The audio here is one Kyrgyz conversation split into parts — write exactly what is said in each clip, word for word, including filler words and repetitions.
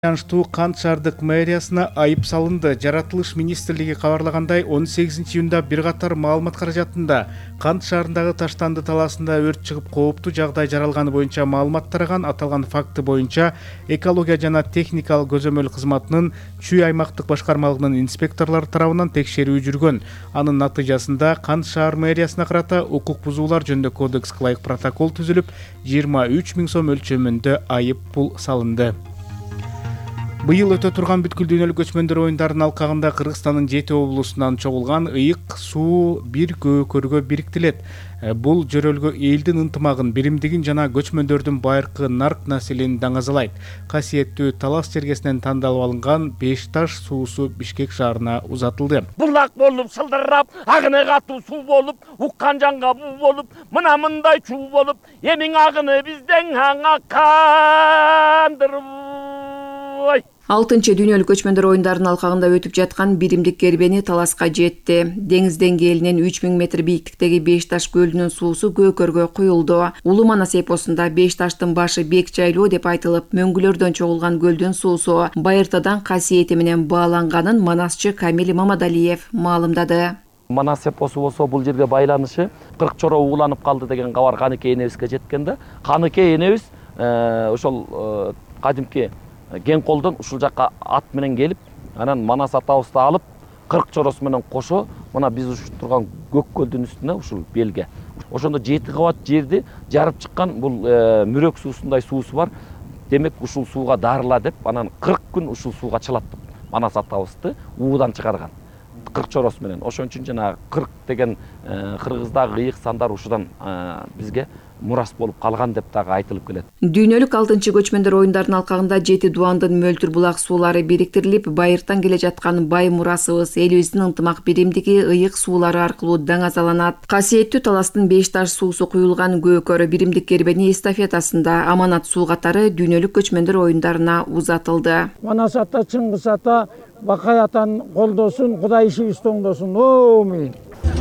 Байланыштуу Кант шаардык мэриясына айып салынды. Жаратылыш министрлиги кабарлагандай, он сегизинчи июнда бир катар маалымат каражатында Кант шаарындагы Таштанды талаасында өрт чыгып кооптуу жагдай жаралганы боюнча маалымат тараган. Аталган факты боюнча экология жана техникалык көзөмөл кызматынын Чүй аймактык башкармалыгынын инспекторлору тарабынан текшерүү жүргөн. Анын натыйжасында Кант шаар мэриясына карата укук бузуулар жөнүндө кодекске ылайык протокол түзүлүп, жыйырма үч миң сом өлчөмүндө айып пул салынды. Быйыл өтө турган бүткүл дүйнөлүк көчмөндөр оюндарынын алкагында Кыргызстандын жети облусунан чогулган ыйык суу бир көкөргө бириктирилет. Бул жөрөлгө элдин ынтымагын, биримдигин жана көчмөндөрдүн байыркы нарк населин даңазалайт. Касиеттүү Талас жергесинен тандалып алынган Беш таш суусу Бишкек шаарына узатылды. Булак болуп сылдырап, агыны катуу суу болуп, уккан жанга буу болуп, мына мындай чуу болуп, эмиң агыны бизден аңа кандырып. алтынчы дүйнөлүк көчмөндөр оюндарынын алкагында өтүп жаткан биримдик кербени Таласка жетти. Деңиз деңгээлинен үч миң метр бийиктиктеги Беш таш көлүнүн суусу көкөргө куюлду. Улуу Манас эпосунда Беш таштын башы бек жайлуу деп айтылып, мөңгүлөрдөн чогулган көлдүн суусу байыртадан касиети менен бааланганын манасчы Камил Мамадалиев маалымдады. Манас эпосу болсо бул жерге байланышы кырк чоро ууланып калды деген кабар Каныкей энебизге жеткен да. Каныкей энебиз ошол кадимки Кен колдон ушул жакка ат менен келип, анан Манас атабызды алып, кырк чоросу менен кошо, мына биз ушул турган көк көлдүн үстүнө ушул белге. Ошондо жети кабат жерди жарып чыккан бул мүрөк суусундай суусу бар. Демек ушул сууга дарыла деп, анан кырк күн ушул сууга чылаттык. Манас атабызды уудан чыгарган. кырк чоросу менен. Ошон үчүн жана кырк деген кыргыздагы ыйык сандар ушудан бизге мурас болуп калган деп дагы айтылып келет. Дүйнөлүк алтынчы көчмөндөр оюндарынын алкагында жети дубандын мөлтүр булак суулары бириктирилип, байыртан келе жаткан бай мурасыбыз, элибиздин ынтымак биримдиги ыйык суулары аркылуу даңазаланат. Касиеттүү Таластын Беш таш суусу куюлган көкөрү биримдик кербени эстафетасында аманат суу катары дүйнөлүк көчмөндөр оюндарына узатылды. Манас ата, Чыңгыз ата, Бакай атанын колдосун, Кудай ишибизди оңдосун. Амин.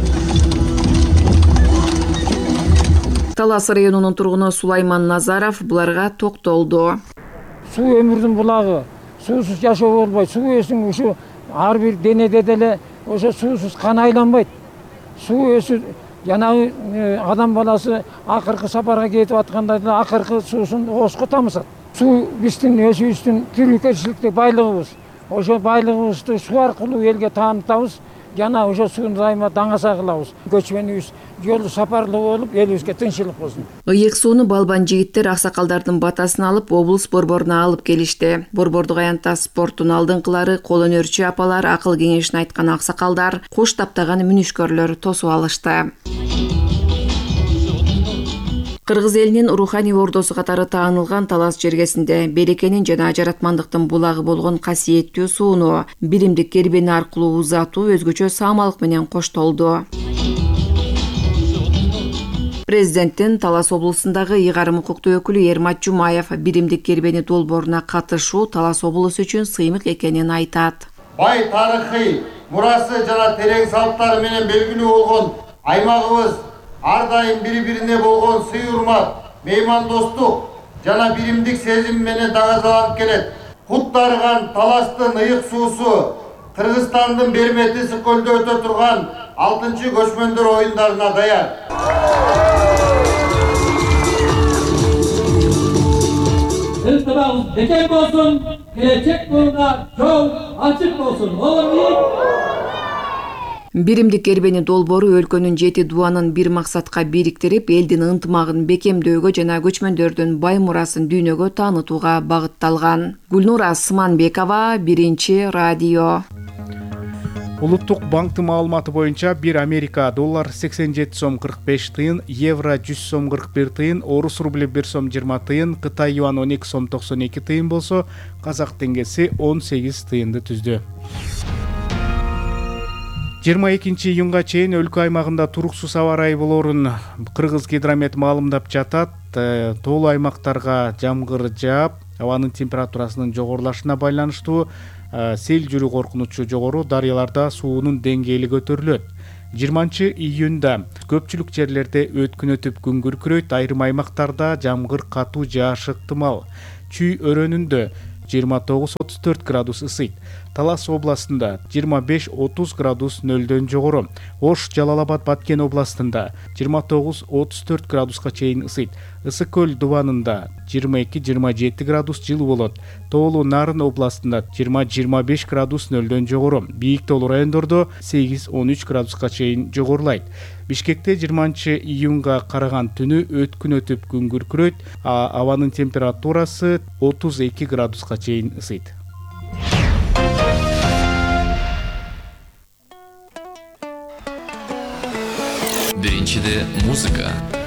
Талас районунун тургуну Сулайман Назаров буларга токтолду. Суу өмүрдүн булагы. Суусуз жашоо болбойт. Суу эсиң ушу ар бир денеде деле ошо суусуз кан айланбайт. Суу өсү жанагы адам баласы акыркы сапарга кетип атканда да акыркы суусун ооско тамызат. Суу биздин өзүбүздүн тирүүчүлүктү байлыгыбыз. Ошо байлыгыбызды суу аркылуу элге таанытабыз. Жана ошо сууну дайыма даңаса кылабыз. Көчмөнүбүз жолу сапарлуу болуп, элибизге тынччылык болсун. Ыйык сууну балбан жигиттер аксакалдардын батасын алып, облус борборуна алып келишти. Борбордук аянтта спорттун алдыңкылары, кол өнөрчү апалар, акыл кеңешин айткан аксакалдар, кош таптаган мүнүшкөрлөр тосуп алышты. Кыргыз элинин руханий ордосу катары таанылган Талас жергесинде берекенин жана жаратмандыктын булагы болгон касиеттүү сууну биримдик кербени аркылуу узатуу өзгөчө саамалык менен коштолду. Президенттин Талас облусундагы ыйгарым укуктуу өкүлү Эрмат Жумаев биримдик кербени долбооруна катышуу Талас облусу үчүн сыймык экенин айтат. Бай тарыхый мурасы жана терең салттары менен белгилүү болгон аймагыбыз ар дайым бири-бирине болгон сый урмат, меймандостук жана биримдик сезим менен даңазаланып келет. Кут дарыган Таластын ыйык суусу Кыргызстандын Бермети көлдө өтө турган алтынчы көчмөндөр оюндарына даяр. Ынтымагыбыз бекем болсун, келечек жолуна жол ачык болсун. Биримдик кербени долбоору өлкөнүн жети дубанын бир максатка бириктирип, элдин ынтымагын бекемдөөгө жана көчмөндөрдүн бай мурасын дүйнөгө таанытууга багытталган. Гүлнура Сыманбекова, Биринчи радио. Улуттук банктын маалыматы боюнча бир Америка доллар сексен жети сом кырк беш тыйын, евро жүз сом кырк бир тыйын, орус рубли бир сом жыйырма тыйын, Кытай юан он эки сом токсон эки тыйын болсо, казак теңгеси он сегиз тыйынды түздү. жыйырма экинчи июнга чейин өлкө аймагында туруксуз аба ырайы болоорун Кыргыз гидромет маалымдап жатат. Тоолуу аймактарга жамгыр жаап, абанын температурасынын жогорулашына байланыштуу сел жүрүү коркунучу жогору, дарыяларда суунун деңгээли көтөрүлөт. жыйырманчы июнда көпчүлүк жерлерде өткүн өтүп күн күркүрөйт, айрым аймактарда жамгыр катуу жаашы ыктымал. Чүй өрөөнүндө жыйырма тогуз отуз төрт градус ысыйт. Талас областында жыйырма беш отуз градус нөлдөн жогору. Ош, Жалал Абад, Баткен областында жыйырма тогуз отуз төрт градуска чейин ысыйт. Ысык көл дубанында жыйырма эки жыйырма жети градус жылуу болот. Тоолуу Нарын областында жыйырма жыйырма беш градус нөлдөн жогору. Бийик тоолуу райондордо сегиз он үч градуска чейин жогорулайт. Бишкекте жыйырманчы июнга караган түнү өткүн өтүп күн күркүрөйт, а абанын температурасы отуз эки градуска чейин ысыйт. Биринчиде музыка.